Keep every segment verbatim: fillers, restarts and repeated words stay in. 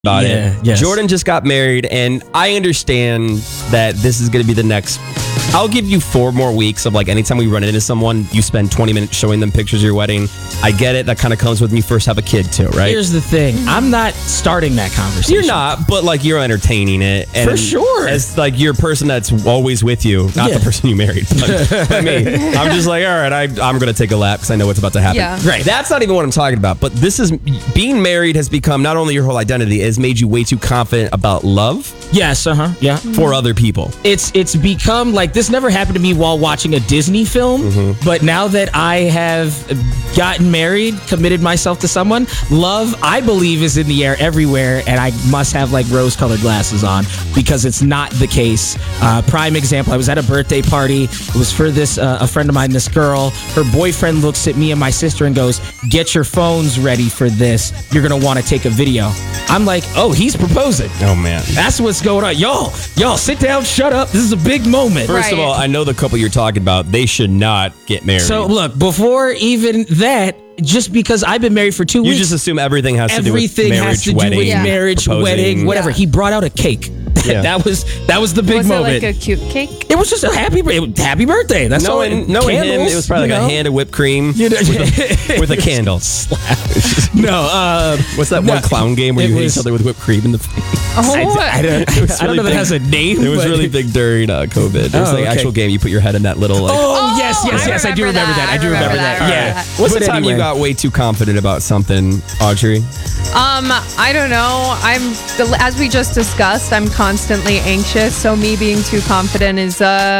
about Yeah, it. yes. Jordan just got married, and I understand that this is going to be the next. I'll give you four more weeks of like anytime we run into someone, you spend twenty minutes showing them pictures of your wedding. I get it. That kind of comes with when you first have a kid too, right? Here's the thing. I'm not starting that conversation. You're not, but like you're entertaining it. And For sure. As like your person that's always with you, not Yeah. the person you married. But, but me. I'm just like, all right, I, I'm going to take a lap because I know what's about to happen. Yeah. Right. That's not even what I'm talking about. But this is, being married has become not only your whole identity, it has made you way too confident about love Yes, uh-huh. Yeah. for other people. It's it's become like this never happened to me while watching a Disney film, Mm-hmm. but now that I have gotten married, committed myself to someone, love I believe is in the air everywhere, and I must have like rose-colored glasses on because it's not the case. Uh, prime example: I was at a birthday party. It was for this uh, a friend of mine, this girl. Her boyfriend looks at me and my sister and goes, "Get your phones ready for this. You're gonna want to take a video." I'm like, "Oh, he's proposing." Oh, man. That's what's going on. Y'all, y'all sit down, shut up. This is a big moment. First of Right. all, I know the couple you're talking about. They should not get married. So look, before even that, just because I've been married for two you weeks, just assume everything has to do with everything marriage, has to wedding, do with Yeah. marriage, proposing. wedding, whatever. Yeah. He brought out a cake. Yeah. that was that was the big Was moment. it like a cute cake? it was just a happy it was happy birthday. That's all. Knowing, knowing him, Candles, it was probably you like know? a hand of whipped cream You know- with, a, with a candle. No, uh, What's that no, one clown game where it you hit was- each other with whipped cream in the face? Oh, I, I don't, It was I don't really know that big. has a name. It was but- really big during uh, COVID. It was Oh, like okay. actual game. You put your head in that little like. Oh, yes, yes, I yes. I do remember remember that. that. I do I remember remember that. that. I Yeah. remember that. What's But the time anyway. you got way too confident about something, Audrey? Um, I don't know. I'm as we just discussed, I'm constantly anxious, so me being too confident is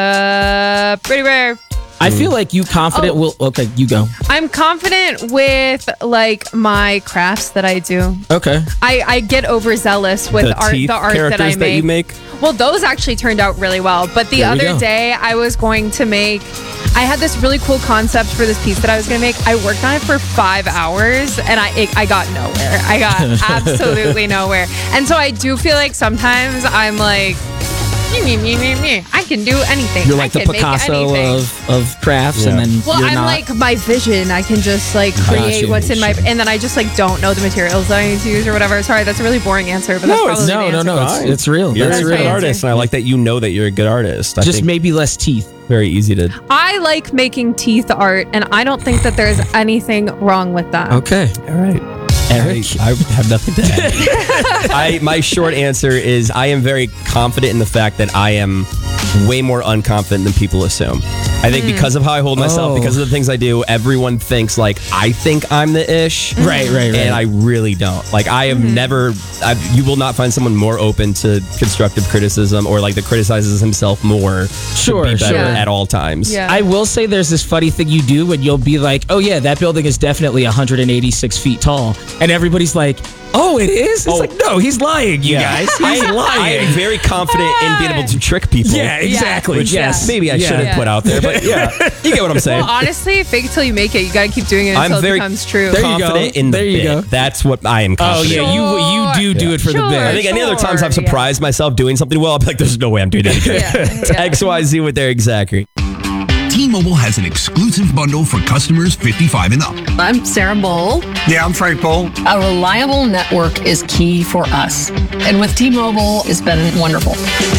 uh pretty rare. I feel like you confident Oh. will. Okay, you go. I'm confident with like my crafts that I do. Okay. I, I get overzealous with the art teeth the art characters that I make. you make. Well, those actually turned out really well. But the There we other go. day, I was going to make. I had this really cool concept for this piece that I was going to make. I worked on it for five hours, and I it, I got nowhere. I got absolutely nowhere. And so I do feel like sometimes I'm like, "Me, me, me, me, me. I can do anything. You're I like the can make Picasso anything." of, of crafts, and Yeah. then Well, you're I'm not. like my vision. I can just like create Gotcha. what's in my, and then I just like don't know the materials that I need to use or whatever. Sorry, that's a really boring answer, but that's No, probably it's- the no, no, answer. no. It's, Fine. it's real. You're That's a my good real. answer. artist, and I like that you know that you're a good artist. I Just think maybe less teeth. very easy to. I like making teeth art, and I don't think that there's anything wrong with that. Okay. All right. Eric? I, I have nothing to add. I my short answer is I am very confident in the fact that I am way more unconfident than people assume. I think because of how I hold myself, Oh. because of the things I do, everyone thinks like I think I'm the ish. Right, right, right. And I really don't. Like I have never. I, you will not find someone more open to constructive criticism or like that criticizes himself more. Sure, to be better sure. at all times. Yeah. I will say there's this funny thing you do when you'll be like, oh yeah, that building is definitely one hundred eighty-six feet tall. And everybody's like, oh, it is? It's Oh. like, no, he's lying, you Yeah. guys. He's I, lying. I am very confident in being able to trick people. yeah, exactly. Which yes. maybe I Yeah. shouldn't Yeah. put out there, but yeah, you get what I'm saying. Well, honestly, fake it till you make it. You got to keep doing it I'm until it very becomes true. There you go. confident in the There you bit. go. That's what I am Oh confident yeah, in. you you do do Yeah. it for Sure. the bit. I think any other times I've Sure, surprised myself doing something well, I'll be like, there's no way I'm doing that again. Yeah, To yeah. X Y Z with their exactly. T-Mobile has an exclusive bundle for customers fifty-five and up. I'm Sarah Bowl. Yeah, I'm Frank Bowl. A reliable network is key for us. And with T-Mobile, it's been wonderful.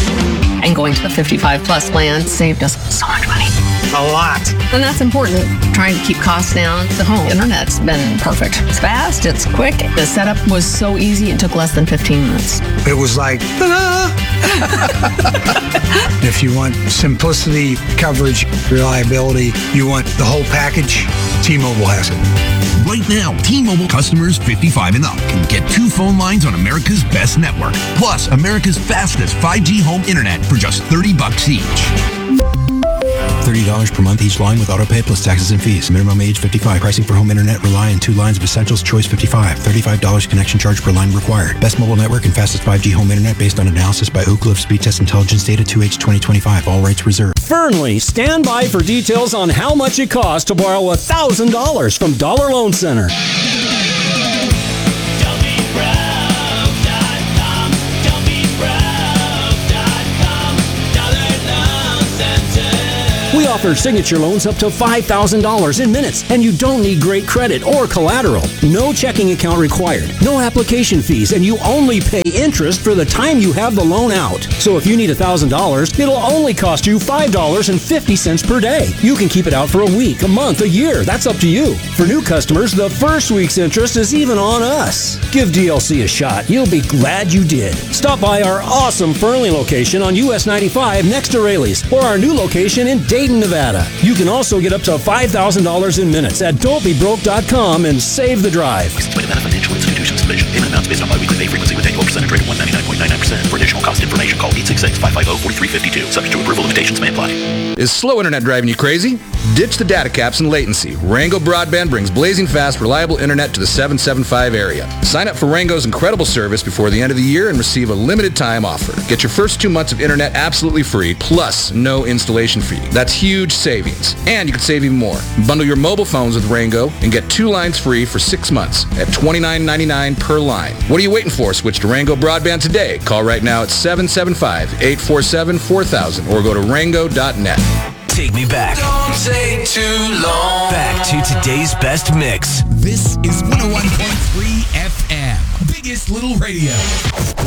And going to the fifty-five plus plan saved us so much money. A lot. And that's important, trying to keep costs down. The home internet's been perfect. It's fast, it's quick. The setup was so easy, it took less than fifteen minutes. It was like, ta-da! If you want simplicity, coverage, reliability, you want the whole package, T-Mobile has it. Right now, T-Mobile customers fifty-five and up can get two phone lines on America's best network, plus America's fastest five G home internet for just thirty bucks each. thirty dollars per month each line with autopay plus taxes and fees. Minimum age fifty-five. Pricing for home internet rely on two lines of Essentials Choice fifty-five. thirty-five dollars connection charge per line required. Best mobile network and fastest five G home internet based on analysis by Oak Cliff Speed Test Intelligence Data two H twenty twenty-five. All rights reserved. Fernley, stand by for details on how much it costs to borrow one thousand dollars from Dollar Loan Center. We We offer signature loans up to five thousand dollars in minutes, and you don't need great credit or collateral. No checking account required, no application fees, and you only pay interest for the time you have the loan out. So if you need one thousand dollars, it'll only cost you five dollars and fifty cents per day. You can keep it out for a week, a month, a year. That's up to you. For new customers, the first week's interest is even on us. Give D L C a shot. You'll be glad you did. Stop by our awesome Fernley location on U S ninety-five next to Rayleigh's, or our new location in Dayton, Nevada. You can also get up to five thousand dollars in minutes at don't be broke dot com and save the drive. Licensed by Nevada Financial Institutions Division. Payment amounts based on biweekly pay frequency with annual percentage rate of one hundred ninety-nine point nine nine percent. For additional cost information, call eight six six, five five zero, four three five two. Subject to approval, limitations may apply. Is slow internet driving you crazy? Ditch the data caps and latency. Rango Broadband brings blazing fast, reliable internet to the seven seventy-five area. Sign up for Rango's incredible service before the end of the year and receive a limited time offer. Get your first two months of internet absolutely free, plus no installation fee. That's huge savings. And you can save even more. Bundle your mobile phones with Rango and get two lines free for six months at twenty-nine ninety-nine per line. What are you waiting for? Switch to Rango Broadband today. Call right now at seven seven five, eight four seven, four thousand or go to rango dot net. Take me back. Don't take too long. Back to today's best mix. This is one oh one point three F M. Biggest Little Radio.